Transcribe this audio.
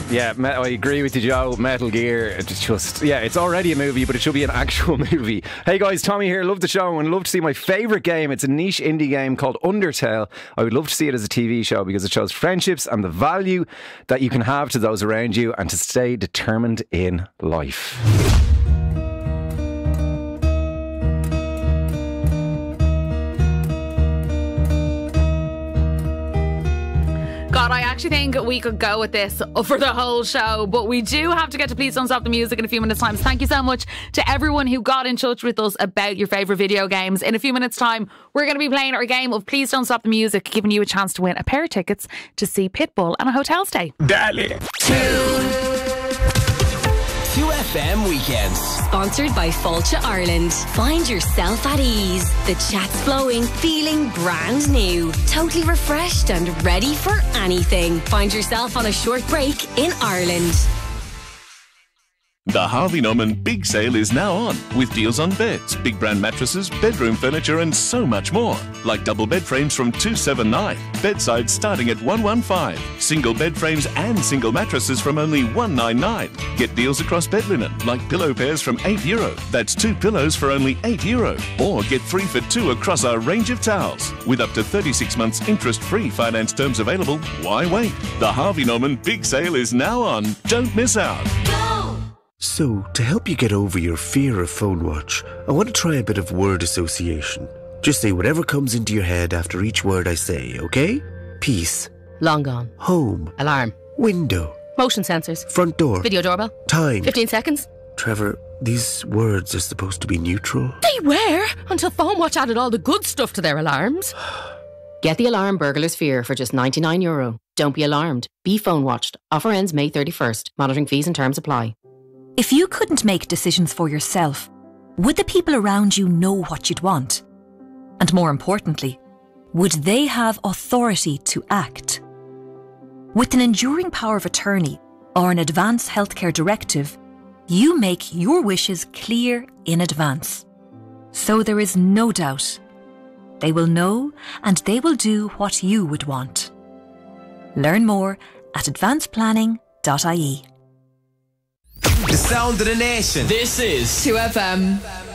Yeah, I agree with you, Joe. Metal Gear, it's already a movie, but it should be an actual movie. Hey guys, Tommy here. Love the show and love to see my favourite game. It's a niche indie game called Undertale. I would love to see it as a TV show because it shows friendships and the value that you can have to those around you and to stay determined in life. God, I actually think we could go with this for the whole show, but we do have to get to Please Don't Stop the Music in a few minutes' time. So thank you so much to everyone who got in touch with us about your favourite video games. In a few minutes' time, we're going to be playing our game of Please Don't Stop the Music, giving you a chance to win a pair of tickets to see Pitbull and a hotel stay. Dale. 2FM Weekends. Sponsored by Fulcha Ireland. Find yourself at ease. The chat's flowing, feeling brand new. Totally refreshed and ready for anything. Find yourself on a short break in Ireland. The Harvey Norman Big Sale is now on, with deals on beds, big brand mattresses, bedroom furniture and so much more. Like double bed frames from $279, bedsides starting at $115, single bed frames and single mattresses from only $199. Get deals across bed linen, like pillow pairs from €8. That's 2 pillows for only €8. Or get 3 for 2 across our range of towels. With up to 36 months interest-free finance terms available, why wait? The Harvey Norman Big Sale is now on. Don't miss out. So, to help you get over your fear of phone watch, I want to try a bit of word association. Just say whatever comes into your head after each word I say, okay? Peace. Long gone. Home. Alarm. Window. Motion sensors. Front door. Video doorbell. Time. 15 seconds. Trevor, these words are supposed to be neutral. They were, until Phone Watch added all the good stuff to their alarms. Get the alarm Burglar's Fear for just €99. Don't be alarmed. Be phone watched. Offer ends May 31st. Monitoring fees and terms apply. If you couldn't make decisions for yourself, would the people around you know what you'd want? And more importantly, would they have authority to act? With an enduring power of attorney or an advance healthcare directive, you make your wishes clear in advance. So there is no doubt. They will know and they will do what you would want. Learn more at advanceplanning.ie. The sound of the nation. This is 2FM.